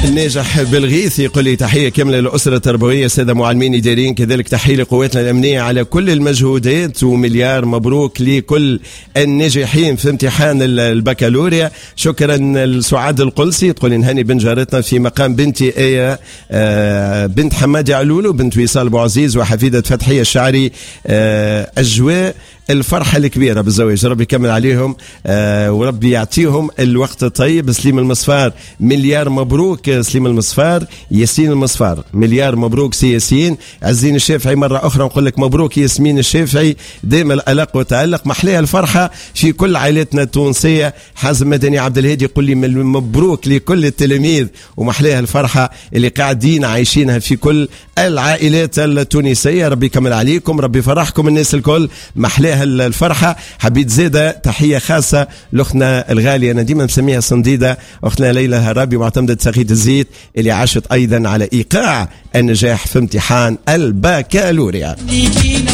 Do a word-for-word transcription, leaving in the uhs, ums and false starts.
الناجح بالغيث يقول لي تحية كاملة للأسرة التربوية سادة معلمين إداريين، كذلك تحية لقواتنا الأمنية على كل المجهودات، ومليار مبروك لكل الناجحين في امتحان البكالوريا. شكرا لسعاد القلسي تقول لي نهني بن جارتنا في مقام بنتي آية آه بنت حمادي علولو بنت وصال بوعزيز وحفيدة فتحية الشعري آه أجواء الفرحة الكبيرة بالزواج، ربي يكمل عليهم آه وربي يعطيهم الوقت الطيب. سليم المصفار مليار مبروك سليم المصفار. ياسين المصفار مليار مبروك سي ياسين. عزين الشافعي مرة أخرى نقول لك مبروك ياسمين الشافعي، دائما الألق وتألق، محليها الفرحة في كل عائلتنا التونسية. حازم مدني عبد الهادي يقول لي مبروك لكل التلاميذ ومحليها الفرحة اللي قاعدين عايشينها في كل العائلات التونسية. ربي يكمل عليكم، ربي يفرحكم الناس الكل، محليها الفرحة. حبيت زيادة تحية خاصة لأختنا الغالية أنا ديما مسميها صنديدة، أختنا ليلى هرابي معتمدة سخيت الزيت اللي عاشت أيضا على إيقاع النجاح في امتحان البكالوريا.